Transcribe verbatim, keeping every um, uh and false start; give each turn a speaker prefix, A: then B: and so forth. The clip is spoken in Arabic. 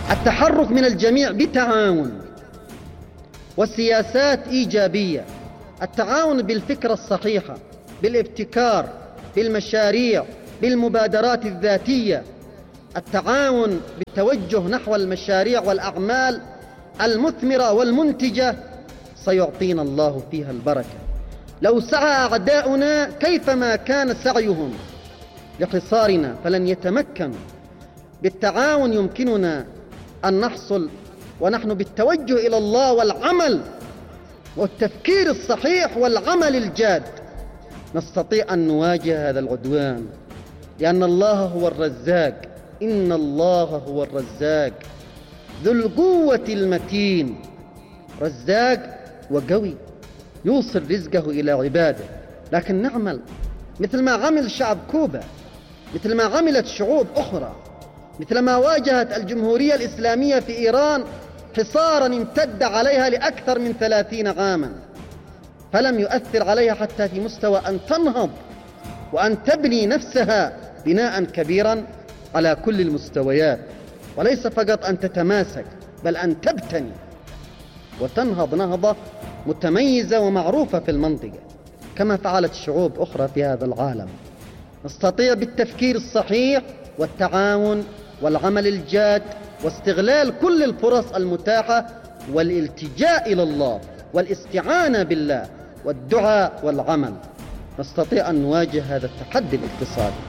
A: التحرك من الجميع بتعاون وسياسات إيجابية، التعاون بالفكرة الصحيحة، بالابتكار، بالمشاريع، بالمبادرات الذاتية، التعاون بالتوجه نحو المشاريع والأعمال المثمرة والمنتجة سيعطينا الله فيها البركة. لو سعى أعداؤنا كيفما كان سعيهم لحصارنا فلن يتمكنوا. بالتعاون يمكننا أن نحصل، ونحن بالتوجه إلى الله والعمل والتفكير الصحيح والعمل الجاد نستطيع أن نواجه هذا العدوان، لأن الله هو الرزاق، إن الله هو الرزاق ذو القوة المتين، رزاق وقوي يوصل رزقه إلى عباده. لكن نعمل مثل ما عمل شعب كوبا، مثل ما عملت شعوب أخرى، مثل ما واجهت الجمهورية الإسلامية في إيران حصارا امتد عليها لأكثر من ثلاثين عاما، فلم يؤثر عليها حتى في مستوى أن تنهض وأن تبني نفسها بناء كبيرا على كل المستويات، وليس فقط أن تتماسك بل أن تبتني وتنهض نهضة متميزة ومعروفة في المنطقة كما فعلت شعوب أخرى في هذا العالم. نستطيع بالتفكير الصحيح والتعاون والعمل الجاد واستغلال كل الفرص المتاحة والالتجاء إلى الله والاستعانة بالله والدعاء والعمل، نستطيع أن نواجه هذا التحدي الاقتصادي.